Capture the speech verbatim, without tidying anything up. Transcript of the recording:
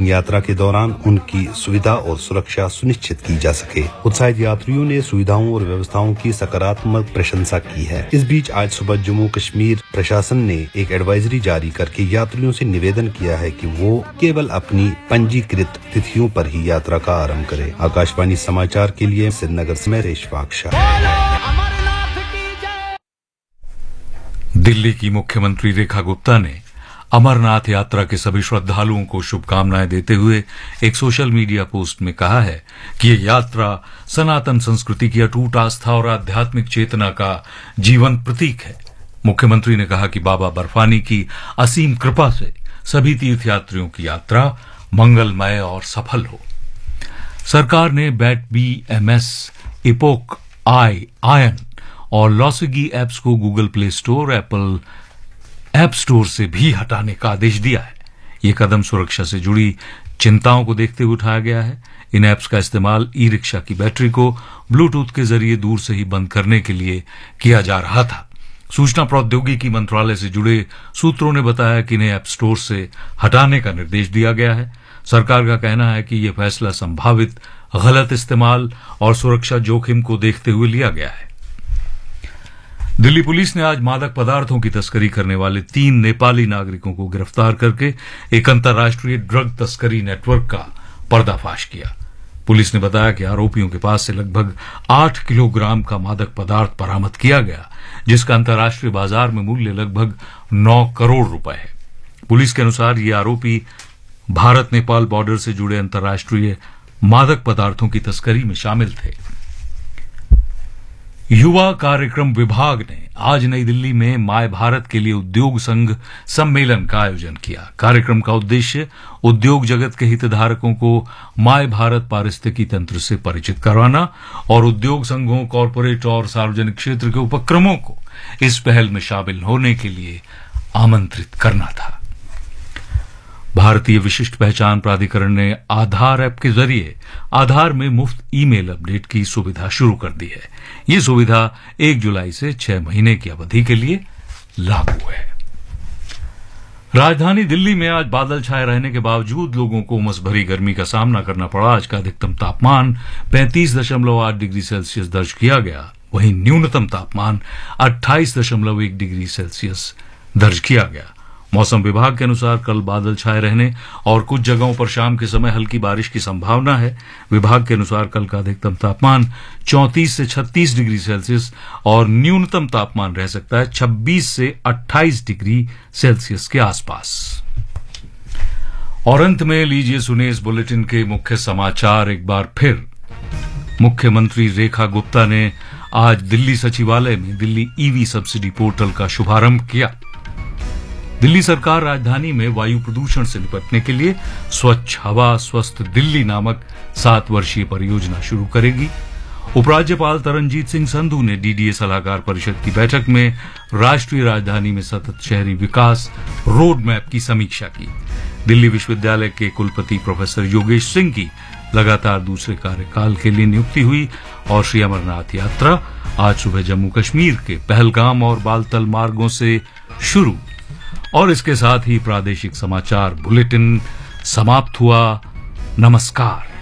यात्रा के दौरान उनकी सुविधा और सुरक्षा सुनिश्चित की जा सके। उत्साहित यात्रियों ने सुविधाओं और व्यवस्थाओं की सकारात्मक प्रशंसा की है। इस बीच आज सुबह जम्मू कश्मीर प्रशासन ने एक एडवाइजरी जारी करके यात्रियों से निवेदन किया है कि वो केवल अपनी पंजीकृत तिथियों पर ही यात्रा का आरंभ करें। आकाशवाणी समाचार के लिए श्रीनगर से मैं रेशफाक शाह। दिल्ली की मुख्यमंत्री रेखा गुप्ता ने अमरनाथ यात्रा के सभी श्रद्धालुओं को शुभकामनाएं देते हुए एक सोशल मीडिया पोस्ट में कहा है कि ये यात्रा सनातन संस्कृति की अटूट आस्था और आध्यात्मिक चेतना का जीवन प्रतीक है। मुख्यमंत्री ने कहा कि बाबा बर्फानी की असीम कृपा से सभी तीर्थयात्रियों की यात्रा मंगलमय और सफल हो। सरकार ने bat B M S, epoch आई, आयन और लॉसिगी ऐप्स को Google play store, Apple app store से भी हटाने का आदेश दिया है। ये कदम सुरक्षा से जुड़ी चिंताओं को देखते हुए उठाया गया है। इन ऐप्स का इस्तेमाल ई रिक्शा की बैटरी को ब्लूटूथ के जरिए दूर से ही बंद करने के लिए किया जा रहा था। सूचना प्रौद्योगिकी मंत्रालय से जुड़े सूत्रों ने बताया कि इन्हें ऐप स्टोर से हटाने का निर्देश दिया गया है। सरकार का कहना है कि यह फैसला संभावित गलत इस्तेमाल और सुरक्षा जोखिम को देखते हुए लिया गया है। दिल्ली पुलिस ने आज मादक पदार्थों की तस्करी करने वाले तीन नेपाली नागरिकों को गिरफ्तार करके एक अंतर्राष्ट्रीय ड्रग तस्करी नेटवर्क का पर्दाफाश किया। पुलिस ने बताया कि आरोपियों के पास से लगभग आठ किलोग्राम का मादक पदार्थ बरामद किया गया, जिसका अंतर्राष्ट्रीय बाजार में मूल्य लगभग नौ करोड़ रुपए है। पुलिस के अनुसार ये आरोपी भारत नेपाल बॉर्डर से जुड़े अंतर्राष्ट्रीय मादक पदार्थों की तस्करी में शामिल थे। युवा कार्यक्रम विभाग ने आज नई दिल्ली में माय भारत के लिए उद्योग संघ सम्मेलन का आयोजन किया। कार्यक्रम का उद्देश्य उद्योग जगत के हितधारकों को माय भारत पारिस्थितिकी तंत्र से परिचित करवाना और उद्योग संघों, कॉरपोरेट और सार्वजनिक क्षेत्र के उपक्रमों को इस पहल में शामिल होने के लिए आमंत्रित करना था। भारतीय विशिष्ट पहचान प्राधिकरण ने आधार ऐप के जरिए आधार में मुफ्त ईमेल अपडेट की सुविधा शुरू कर दी है। ये सुविधा एक जुलाई से छह महीने की अवधि के लिए लागू है। राजधानी दिल्ली में आज बादल छाए रहने के बावजूद लोगों को उमस भरी गर्मी का सामना करना पड़ा। आज का अधिकतम तापमान पैंतीस दशमलव आठ डिग्री सेल्सियस दर्ज किया गया, वहीं न्यूनतम तापमान अट्ठाईस दशमलव एक डिग्री सेल्सियस दर्ज किया गया। मौसम विभाग के अनुसार कल बादल छाए रहने और कुछ जगहों पर शाम के समय हल्की बारिश की संभावना है। विभाग के अनुसार कल का अधिकतम तापमान चौंतीस से छत्तीस डिग्री सेल्सियस और न्यूनतम तापमान रह सकता है छब्बीस से अट्ठाईस डिग्री सेल्सियस के आसपास। और अंत में लीजिए सुने इस बुलेटिन के मुख्य समाचार एक बार फिर। मुख्यमंत्री रेखा गुप्ता ने आज दिल्ली सचिवालय में दिल्ली ईवी सब्सिडी पोर्टल का शुभारंभ किया। दिल्ली सरकार राजधानी में वायु प्रदूषण से निपटने के लिए स्वच्छ हवा स्वस्थ दिल्ली नामक सात वर्षीय परियोजना शुरू करेगी। उपराज्यपाल तरनजीत सिंह संधू ने डीडीए सलाहकार परिषद की बैठक में राष्ट्रीय राजधानी में सतत शहरी विकास रोड मैप की समीक्षा की। दिल्ली विश्वविद्यालय के कुलपति प्रोफेसर योगेश सिंह की लगातार दूसरे कार्यकाल के लिए नियुक्ति हुई और श्री अमरनाथ यात्रा आज सुबह जम्मू कश्मीर के पहलगाम और बालतल मार्गों से शुरू। और इसके साथ ही प्रादेशिक समाचार बुलेटिन समाप्त हुआ। नमस्कार।